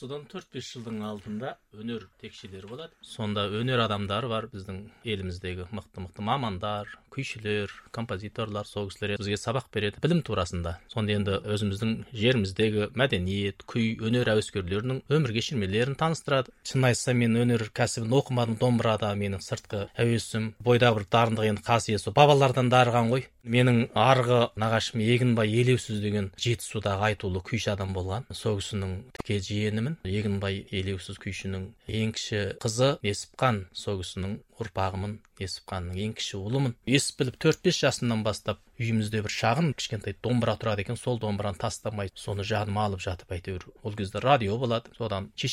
осыдан 4-5 жылдың алдында өнер текшелері болады. Сонда өнер адамдары бар, біздің еліміздегі мықты мамандар, күйшілер, композиторлар, сол кісілер бізге сабақ береді білім турасында. Сонда енді өзіміздің жеріміздегі мәдениет, күй, өнер әуескерлерінің өмір кешірмелерін таныстырады. Шын айтсам, мен өнер кәсібін оқымадым, домбырада менің сыртқы әуесім, бойда бір дарындық енді қасиеті бабалардан дарыған ғой. Менің арғы нағашым Егінбай Елеусіз деген Жетісудағы айтулы күйші адам болған. Сол кісінің тіке жиенімін. Егінбай Елеусіз күйшінің ең кіші қызы Несіпқан, сол кісінің ұрпағымын, Несіпқанның ең кіші ұлымын. Ес біліп 4-5 жасымнан бастап үйімізде бір шағын кішкентай домбыра тұрады екен, сол домбыраны тастамай соны жаныма алып жатып әйтеуір ол кезде радио болады. Содан